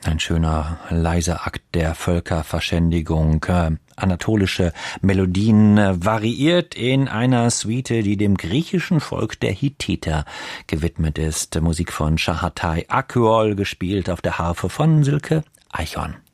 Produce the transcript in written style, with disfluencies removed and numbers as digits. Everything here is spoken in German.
Ein schöner, leiser Akt der Völkerverständigung. Anatolische Melodien, variiert in einer Suite, die dem griechischen Volk der Hittiter gewidmet ist. Musik von Çağatay Akgül, gespielt auf der Harfe von Silke Eichhorn.